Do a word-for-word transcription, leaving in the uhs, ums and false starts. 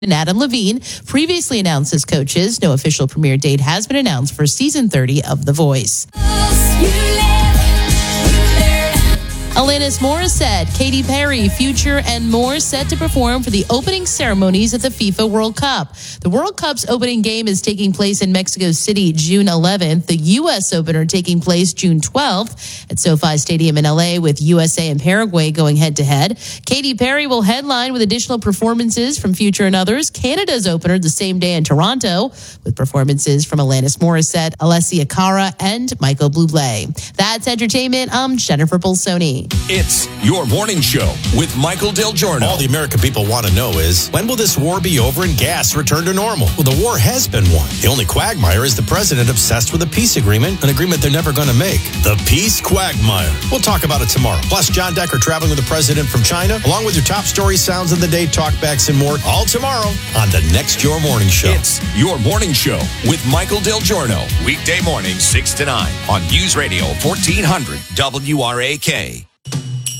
and Adam Levine previously announced as coaches. No official premiere date has been announced for season thirty of The Voice. Alanis Morissette, Katy Perry, Future, and more set to perform for the opening ceremonies at the FIFA World Cup. The World Cup's opening game is taking place in Mexico City June eleventh. The U S opener taking place June twelfth at SoFi Stadium in L A, with U S A and Paraguay going head-to-head. Katy Perry will headline with additional performances from Future and others. Canada's opener the same day in Toronto, with performances from Alanis Morissette, Alessia Cara, and Michael Bublé. That's entertainment. I'm Jennifer Bolsoni. It's Your Morning Show with Michael Del Giorno. All the American people want to know is, when will this war be over and gas return to normal? Well, the war has been won. The only quagmire is the president obsessed with a peace agreement, an agreement they're never going to make. The peace quagmire. We'll talk about it tomorrow. Plus, John Decker traveling with the president from China, along with your top story sounds of the day, talkbacks, and more, all tomorrow on the next Your Morning Show. It's Your Morning Show with Michael Del Giorno. Weekday morning, six to nine on News Radio fourteen hundred W R A K.